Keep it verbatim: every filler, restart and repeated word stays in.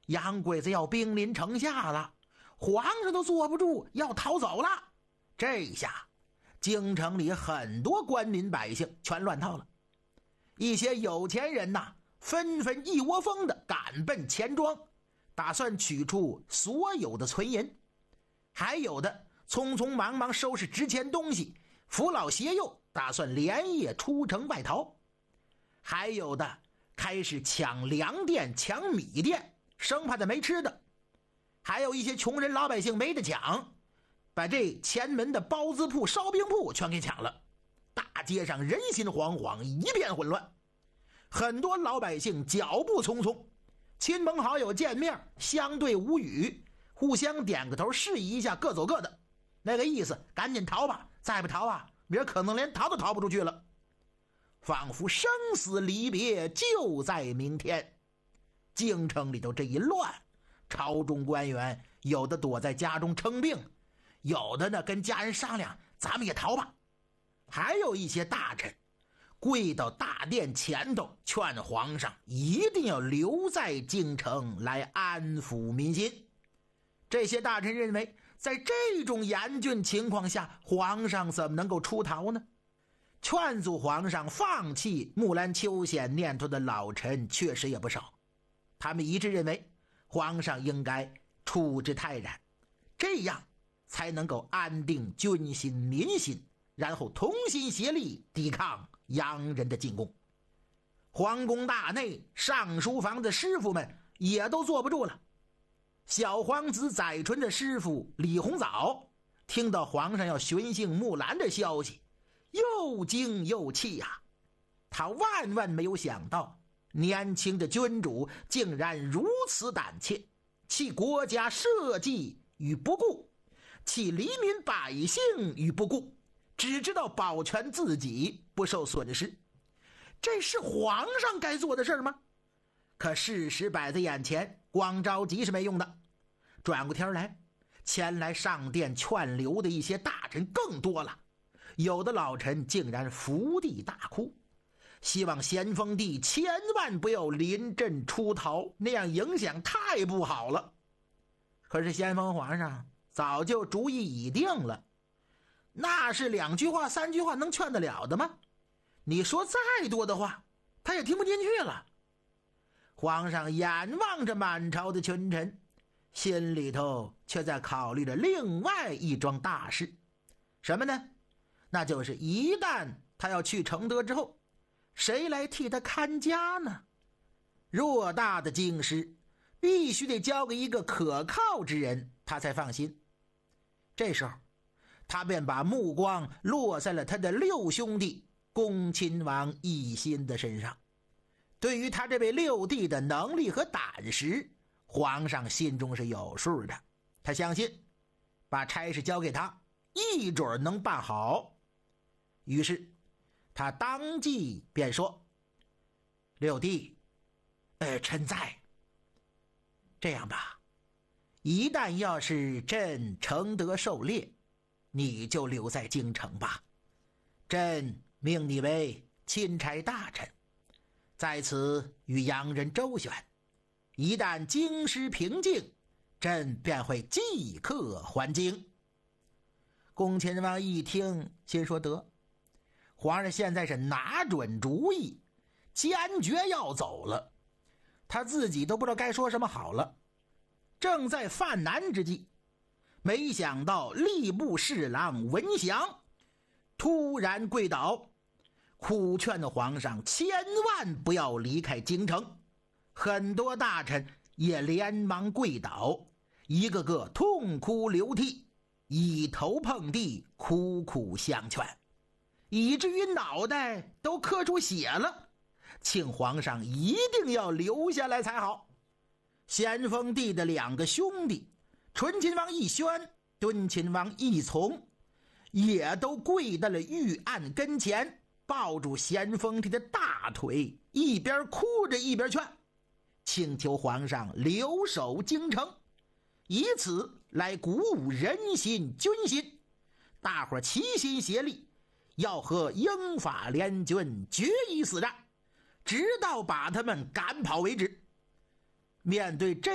洋鬼子要兵临城下了，皇上都坐不住，要逃走了。这下京城里很多官民百姓全乱套了，一些有钱人呐，纷纷一窝蜂的赶奔钱庄，打算取出所有的存银，还有的匆匆忙忙收拾值钱东西，扶老携幼，打算连夜出城外逃，还有的开始抢粮店抢米店，生怕他没吃的，还有一些穷人老百姓没得抢，把这前门的包子铺烧饼铺全给抢了，大街上人心惶惶，一片混乱，很多老百姓脚步匆匆，亲朋好友见面相对无语，互相点个头示意一下，各走各的，那个意思赶紧逃吧，再不逃啊明儿可能连逃都逃不出去了，仿佛生死离别就在明天。京城里头这一乱，朝中官员有的躲在家中称病，有的呢跟家人商量咱们也逃吧，还有一些大臣跪到大殿前头劝皇上一定要留在京城来安抚民心。这些大臣认为在这种严峻情况下，皇上怎么能够出逃呢？劝阻皇上放弃木兰秋险念头的老臣确实也不少，他们一致认为皇上应该处之泰然，这样才能够安定军心民心，然后同心协力抵抗洋人的进攻。皇宫大内上书房的师傅们也都坐不住了，小皇子载淳的师傅李鸿藻听到皇上要巡幸木兰的消息，又惊又气呀、啊！他万万没有想到，年轻的君主竟然如此胆怯，弃国家社稷于不顾，弃黎民百姓于不顾，只知道保全自己不受损失。这是皇上该做的事吗？可事实摆在眼前，光着急是没用的。转过天来，前来上殿劝留的一些大臣更多了，有的老臣竟然伏地大哭，希望咸丰帝千万不要临阵出逃，那样影响太不好了。可是咸丰皇上早就主意已定了，那是两句话三句话能劝得了的吗？你说再多的话他也听不进去了。皇上眼望着满朝的群臣，心里头却在考虑着另外一桩大事。什么呢？那就是一旦他要去承德之后，谁来替他看家呢？偌大的京师必须得交给一个可靠之人，他才放心。这时候他便把目光落在了他的六兄弟恭亲王奕欣的身上。对于他这位六弟的能力和胆识，皇上心中是有数的，他相信把差事交给他一准能办好。于是他当即便说：六弟，呃，臣在。这样吧，一旦要是朕承德狩猎，你就留在京城吧，朕命你为钦差大臣，在此与洋人周旋，一旦京师平静，朕便会即刻还京。恭亲王一听，心说得，皇上现在是拿准主意，坚决要走了，他自己都不知道该说什么好了。正在犯难之际，没想到吏部侍郎文祥突然跪倒，苦劝的皇上千万不要离开京城。很多大臣也连忙跪倒，一个个痛哭流涕，以头碰地，苦苦相劝，以至于脑袋都磕出血了，请皇上一定要留下来才好。咸丰帝的两个兄弟醇亲王奕轩、敦亲王奕从也都跪在了御案跟前，抱住咸丰帝的大腿，一边哭着一边劝，请求皇上留守京城，以此来鼓舞人心军心，大伙齐心协力，要和英法联军决一死战，直到把他们赶跑为止。面对这